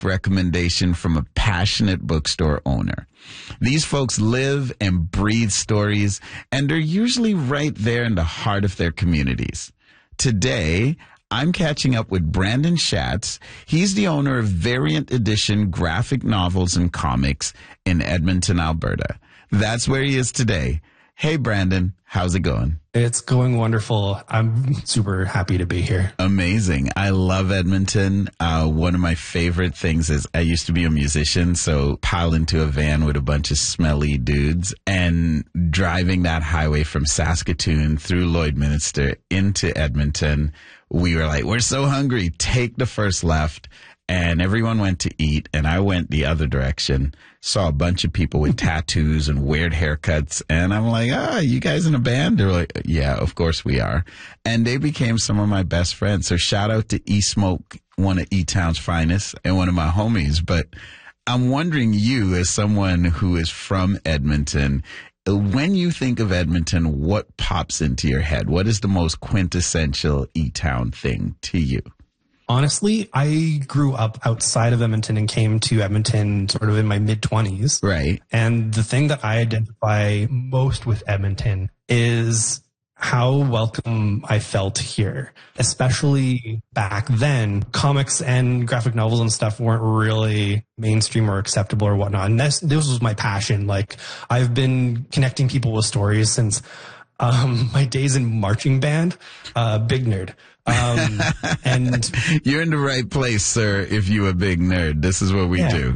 recommendation from a passionate bookstore owner. These folks live and breathe stories, and they're usually right there in the heart of their communities. Today, I'm catching up with Brandon Schatz. He's the owner of Variant Edition graphic novels and comics in Edmonton, Alberta. That's where he is today. Hey, Brandon, how's it going? It's going wonderful. I'm super happy to be here. Amazing. I love Edmonton. One of my favorite things is I used to be a musician, so pile into a van with a bunch of smelly dudes and driving that highway from Saskatoon through Lloydminster into Edmonton. We were like, we're so hungry. Take the first left. And everyone went to eat, and I went the other direction. Saw a bunch of people with tattoos and weird haircuts, and I'm like, you guys in a band? They're like, yeah, of course we are. And they became some of my best friends. So shout out to E-Smoke, one of E-Town's finest, and one of my homies. But I'm wondering, you, as someone who is from Edmonton, when you think of Edmonton, what pops into your head? What is the most quintessential E-Town thing to you? Honestly, I grew up outside of Edmonton and came to Edmonton sort of in my mid-20s. Right. And the thing that I identify most with Edmonton is how welcome I felt here. Especially back then, comics and graphic novels and stuff weren't really mainstream or acceptable or whatnot. And this was my passion. Like, I've been connecting people with stories since my days in marching band. Big nerd. And you're in the right place, sir. If you a big nerd, this is what we do.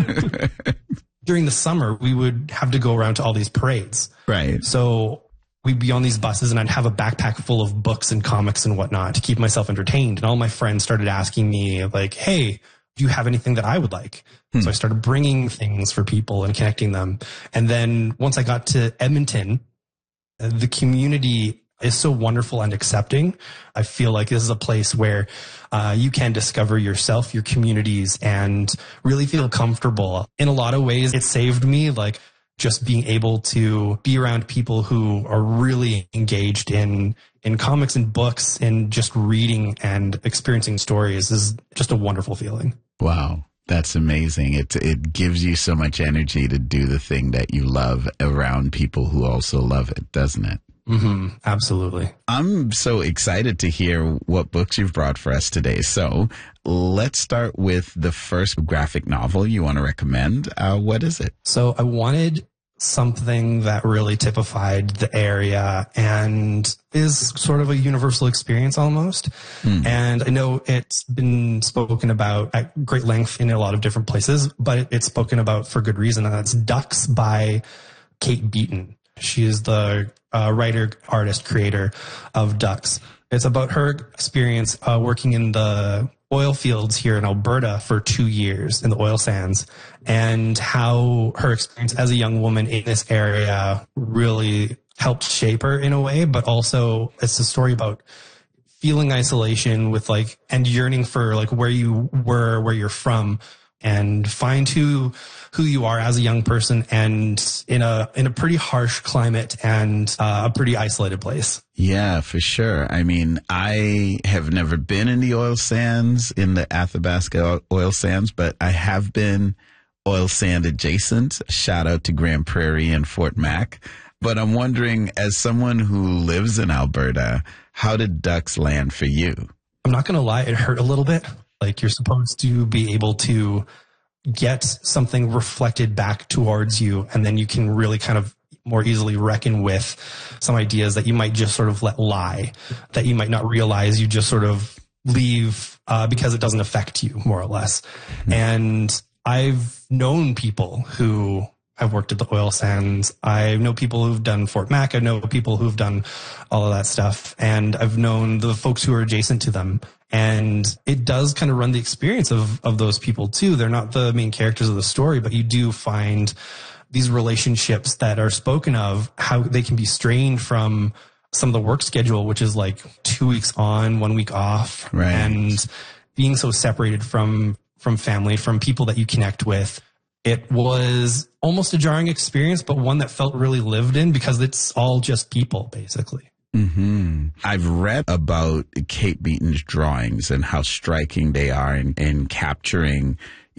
During the summer, we would have to go around to all these parades. Right. So we'd be on these buses and I'd have a backpack full of books and comics and whatnot to keep myself entertained. And all my friends started asking me like, hey, do you have anything that I would like? So I started bringing things for people and connecting them. And then once I got to Edmonton, the community is so wonderful and accepting. I feel like this is a place where you can discover yourself, your communities, and really feel comfortable. In a lot of ways, it saved me, like just being able to be around people who are really engaged in comics and books and just reading and experiencing stories is just a wonderful feeling. Wow. That's amazing. It gives you so much energy to do the thing that you love around people who also love it, doesn't it? Mm-hmm. Absolutely. I'm so excited to hear what books you've brought for us today. So let's start with the first graphic novel you want to recommend. What is it? So I wanted something that really typified the area and is sort of a universal experience almost. And I know it's been spoken about at great length in a lot of different places, but it's spoken about for good reason. And that's Ducks by Kate Beaton. She is the writer, artist, creator of Ducks. It's about her experience working in the oil fields here in Alberta for 2 years in the oil sands, and how her experience as a young woman in this area really helped shape her in a way. But also it's a story about feeling isolation with and yearning for where you were, where you're from, and find who you are as a young person, and in a pretty harsh climate and a pretty isolated place. Yeah, for sure. I mean, I have never been in the oil sands, in the Athabasca oil sands, but I have been oil sand adjacent. Shout out to Grand Prairie and Fort Mac. But I'm wondering, as someone who lives in Alberta, how did Ducks land for you? I'm not going to lie, it hurt a little bit. You're supposed to be able to get something reflected back towards you, and then you can really kind of more easily reckon with some ideas that you might just sort of let lie, that you might not realize you just sort of leave because it doesn't affect you, more or less. Mm-hmm. And I've known people who have worked at the oil sands. I know people who've done Fort Mac. I know people who've done all of that stuff. And I've known the folks who are adjacent to them. And it does kind of run the experience of those people too. They're not the main characters of the story, but you do find these relationships that are spoken of, how they can be strained from some of the work schedule, which is 2 weeks on, 1 week off. Right. And being so separated from family, from people that you connect with. It was almost a jarring experience, but one that felt really lived in because it's all just people, basically. Mm-hmm. I've read about Kate Beaton's drawings and how striking they are in capturing